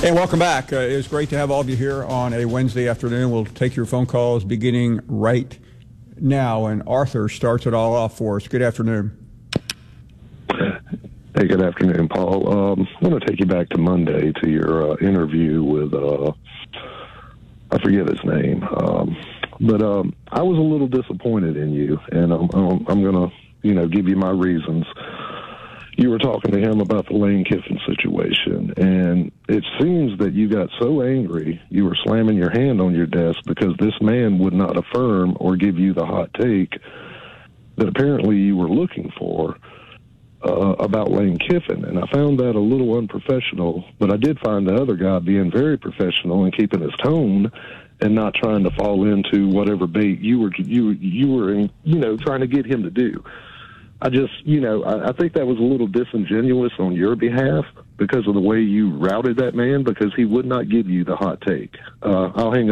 Hey, welcome back. It's great to have all of you here on a Wednesday afternoon. We'll take your phone calls beginning right now, and Arthur starts it all off for us. Good afternoon. Hey, good afternoon, Paul. I'm going to take you back to Monday to your interview with, I forget his name, but I was a little disappointed in you, and I'm going to, give you my reasons. You were talking to him about the Lane Kiffin situation, and it seems that you got so angry you were slamming your hand on your desk because this man would not affirm or give you the hot take that apparently you were looking for about Lane Kiffin. And I found that a little unprofessional, but I did find the other guy being very professional and keeping his tone and not trying to fall into whatever bait you were trying to get him to do. I just, I think that was a little disingenuous on your behalf because of the way you routed that man, because he would not give you the hot take. I'll hang